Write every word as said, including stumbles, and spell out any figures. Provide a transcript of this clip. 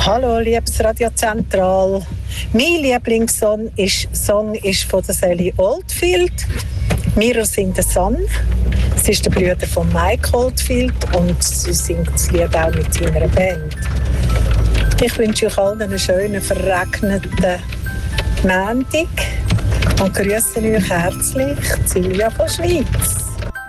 Hallo, liebes Radio Zentral. Mein Lieblingssong ist, Song ist von der Sally Oldfield. «Mirrors in the Sun». Sie ist der Bruder von Mike Oldfield und sie singt das Lied auch mit seiner Band. Ich wünsche euch allen einen schönen, verregneten Montag und grüße euch herzlich, Silvia von Schweiz.